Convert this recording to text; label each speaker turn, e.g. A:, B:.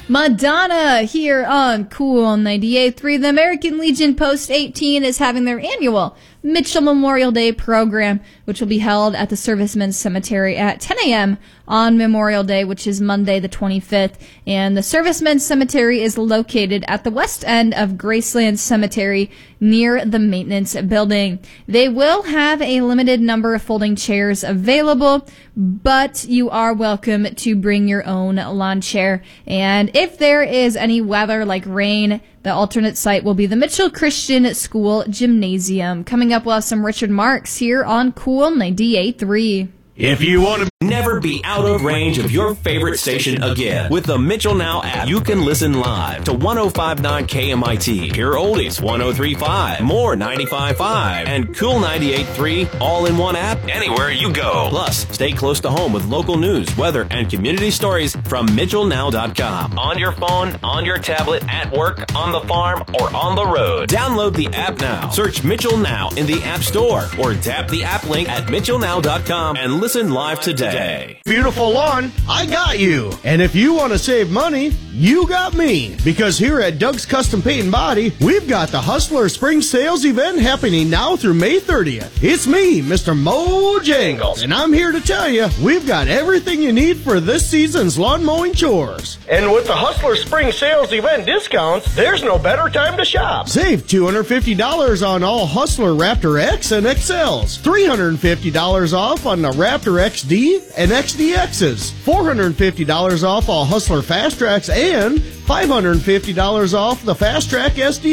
A: Madonna here on Cool 98.3. The American Legion Post 18 is having their annual Mitchell Memorial Day program, which will be held at the Servicemen's Cemetery at 10 a.m. on Memorial Day, which is Monday the 25th. And the Servicemen's Cemetery is located at the west end of Graceland Cemetery near the maintenance building. They will have a limited number of folding chairs available, but you are welcome to bring your own lawn chair. And if there is any weather like rain, the alternate site will be the Mitchell Christian School Gymnasium. Coming up, we'll have some Richard Marks here on Cool 98.3.
B: If you want to never be out of range of your favorite station again, with the Mitchell Now app, you can listen live to 105.9 KMIT, Pure Oldies 103.5, More 95.5, and Cool 98.3, all in one app, anywhere you go. Plus, stay close to home with local news, weather, and community stories from MitchellNow.com. On your phone, on your tablet, at work, on the farm, or on the road. Download the app now. Search Mitchell Now in the App Store, or tap the app link at MitchellNow.com and listen live today.
C: Beautiful lawn, I got you. And if you want to save money, you got me. Because here at Doug's Custom Paint and Body, we've got the Hustler Spring Sales event happening now through May 30th. It's me, Mr. Mojangles, and I'm here to tell you, we've got everything you need for this season's lawn mowing chores. And with the Hustler Spring Sales event discounts, there's no better time to shop. Save $250 on all Hustler Raptor X and XLs, $350 off on the Raptor XD and XDXs, $450 off all Hustler Fast Tracks, and $550 off the Fast Track SD